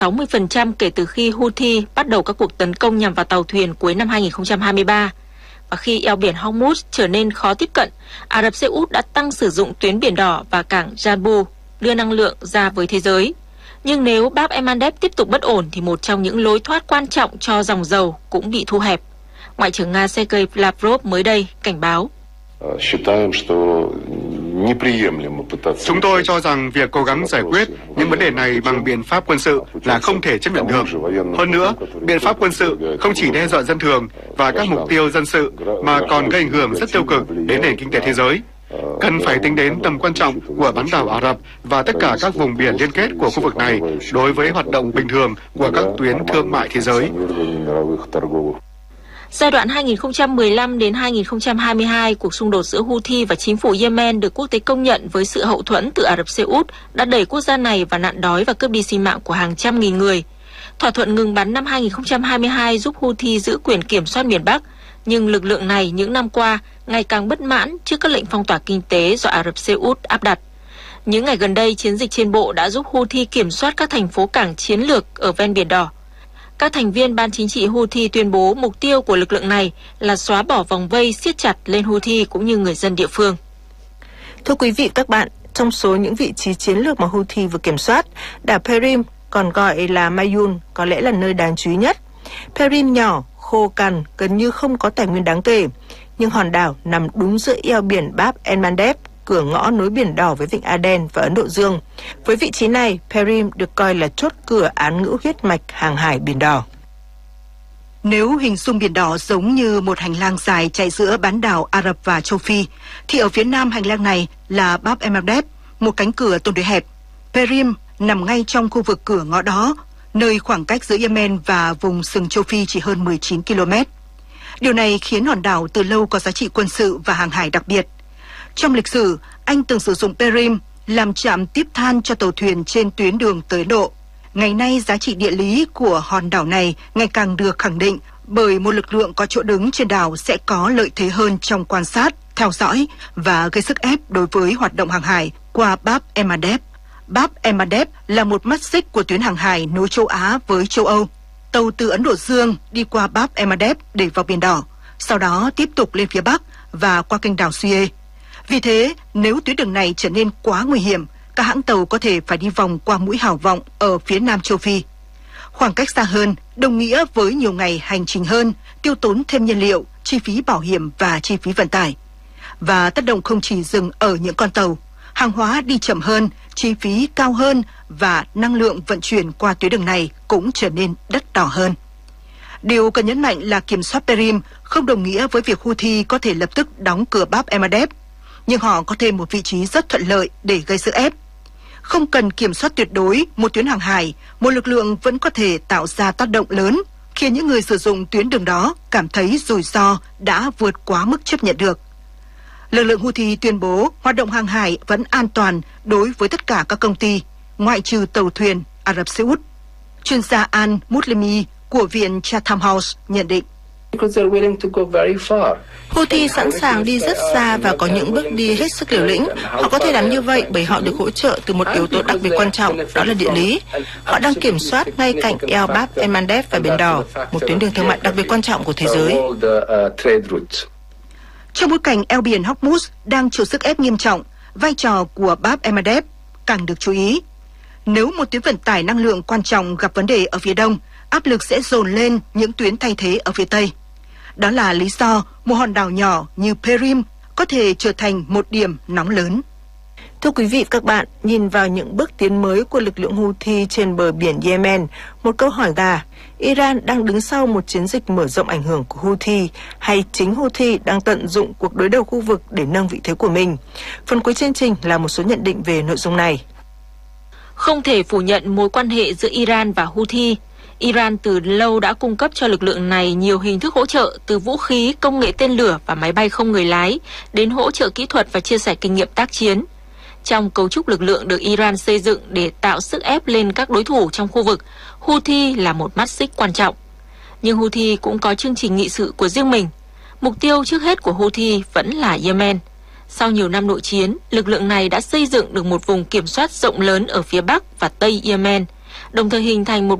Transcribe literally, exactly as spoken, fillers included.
sáu mươi phần trăm kể từ khi Houthi bắt đầu các cuộc tấn công nhằm vào tàu thuyền cuối năm hai nghìn không trăm hai mươi ba. Và khi eo biển Hormuz trở nên khó tiếp cận, Ả Rập Xê Út đã tăng sử dụng tuyến biển đỏ và cảng Janbu đưa năng lượng ra với thế giới. Nhưng nếu Bab el-Mandeb tiếp tục bất ổn thì một trong những lối thoát quan trọng cho dòng dầu cũng bị thu hẹp. Ngoại trưởng Nga Sergei Lavrov mới đây cảnh báo. Chúng tôi cho rằng việc cố gắng giải quyết những vấn đề này bằng biện pháp quân sự là không thể chấp nhận được. Hơn nữa, biện pháp quân sự không chỉ đe dọa dân thường và các mục tiêu dân sự mà còn gây ảnh hưởng rất tiêu cực đến nền kinh tế thế giới. Cần phải tính đến tầm quan trọng của bán đảo Ả Rập và tất cả các vùng biển liên kết của khu vực này đối với hoạt động bình thường của các tuyến thương mại thế giới. Giai đoạn hai nghìn không trăm mười lăm đến hai nghìn không trăm hai mươi hai, cuộc xung đột giữa Houthi và chính phủ Yemen được quốc tế công nhận với sự hậu thuẫn từ Ả Rập Xê Út đã đẩy quốc gia này vào nạn đói và cướp đi sinh mạng của hàng trăm nghìn người. Thỏa thuận ngừng bắn năm hai nghìn không trăm hai mươi hai giúp Houthi giữ quyền kiểm soát miền Bắc, nhưng lực lượng này những năm qua ngày càng bất mãn trước các lệnh phong tỏa kinh tế do Ả Rập Xê Út áp đặt. Những ngày gần đây, chiến dịch trên bộ đã giúp Houthi kiểm soát các thành phố cảng chiến lược ở ven Biển Đỏ. Các thành viên ban chính trị Houthi tuyên bố mục tiêu của lực lượng này là xóa bỏ vòng vây siết chặt lên Houthi cũng như người dân địa phương. Thưa quý vị các bạn, trong số những vị trí chiến lược mà Houthi vừa kiểm soát, đảo Perim, còn gọi là Mayun, có lẽ là nơi đáng chú ý nhất. Perim nhỏ, khô cằn, gần như không có tài nguyên đáng kể, nhưng hòn đảo nằm đúng giữa eo biển Bab el-Mandeb, cửa ngõ nối Biển Đỏ với Vịnh Aden và Ấn Độ Dương. Với vị trí này, Perim được coi là chốt cửa án ngữ huyết mạch hàng hải Biển Đỏ. Nếu hình dung Biển Đỏ giống như một hành lang dài chạy giữa bán đảo Ả Rập và châu Phi, thì ở phía nam hành lang này là Bab el-Mandeb, một cánh cửa tương đối hẹp. Perim nằm ngay trong khu vực cửa ngõ đó, nơi khoảng cách giữa Yemen và vùng sừng châu Phi chỉ hơn mười chín ki lô mét. Điều này khiến hòn đảo từ lâu có giá trị quân sự và hàng hải đặc biệt. Trong lịch sử, Anh từng sử dụng Perim làm trạm tiếp than cho tàu thuyền trên tuyến đường tới Ấn Độ. Ngày nay, giá trị địa lý của hòn đảo này ngày càng được khẳng định bởi một lực lượng có chỗ đứng trên đảo sẽ có lợi thế hơn trong quan sát, theo dõi và gây sức ép đối với hoạt động hàng hải qua Bab el-Mandeb. Bab el-Mandeb là một mắt xích của tuyến hàng hải nối châu Á với châu Âu. Tàu từ Ấn Độ Dương đi qua Bab el-Mandeb để vào Biển Đỏ, sau đó tiếp tục lên phía Bắc và qua kênh đảo Suez. Vì thế, nếu tuyến đường này trở nên quá nguy hiểm, các hãng tàu có thể phải đi vòng qua mũi Hảo Vọng ở phía nam châu Phi. Khoảng cách xa hơn đồng nghĩa với nhiều ngày hành trình hơn, tiêu tốn thêm nhiên liệu, chi phí bảo hiểm và chi phí vận tải. Và tác động không chỉ dừng ở những con tàu, hàng hóa đi chậm hơn, chi phí cao hơn và năng lượng vận chuyển qua tuyến đường này cũng trở nên đắt đỏ hơn. Điều cần nhấn mạnh là kiểm soát Perim không đồng nghĩa với việc Houthi có thể lập tức đóng cửa Bab el-Mandeb, nhưng họ có thêm một vị trí rất thuận lợi để gây sức ép. Không cần kiểm soát tuyệt đối một tuyến hàng hải, một lực lượng vẫn có thể tạo ra tác động lớn, khiến những người sử dụng tuyến đường đó cảm thấy rủi ro đã vượt quá mức chấp nhận được. Lực lượng Houthi tuyên bố hoạt động hàng hải vẫn an toàn đối với tất cả các công ty, ngoại trừ tàu thuyền Ả Rập Xê Út. Chuyên gia Al-Muslimi của Viện Chatham House nhận định. Houthi sẵn sàng đi rất xa và có những bước đi hết sức liều lĩnh. Họ có thể làm như vậy bởi họ được hỗ trợ từ một yếu tố đặc biệt quan trọng, đó là địa lý. Họ đang kiểm soát ngay cạnh eo Bab el-Mandeb và Biển Đỏ, một tuyến đường thương mại đặc biệt quan trọng của thế giới. Trong bối cảnh eo biển Hormuz đang chịu sức ép nghiêm trọng, vai trò của Bab el-Mandeb càng được chú ý. Nếu một tuyến vận tải năng lượng quan trọng gặp vấn đề ở phía đông, áp lực sẽ dồn lên những tuyến thay thế ở phía tây. Đó là lý do một hòn đảo nhỏ như Perim có thể trở thành một điểm nóng lớn. Thưa quý vị các bạn, nhìn vào những bước tiến mới của lực lượng Houthi trên bờ biển Yemen, một câu hỏi là Iran đang đứng sau một chiến dịch mở rộng ảnh hưởng của Houthi hay chính Houthi đang tận dụng cuộc đối đầu khu vực để nâng vị thế của mình? Phần cuối chương trình là một số nhận định về nội dung này. Không thể phủ nhận mối quan hệ giữa Iran và Houthi. Iran từ lâu đã cung cấp cho lực lượng này nhiều hình thức hỗ trợ, từ vũ khí, công nghệ tên lửa và máy bay không người lái đến hỗ trợ kỹ thuật và chia sẻ kinh nghiệm tác chiến. Trong cấu trúc lực lượng được Iran xây dựng để tạo sức ép lên các đối thủ trong khu vực, Houthi là một mắt xích quan trọng. Nhưng Houthi cũng có chương trình nghị sự của riêng mình. Mục tiêu trước hết của Houthi vẫn là Yemen. Sau nhiều năm nội chiến, lực lượng này đã xây dựng được một vùng kiểm soát rộng lớn ở phía Bắc và Tây Yemen. đồng thời hình thành một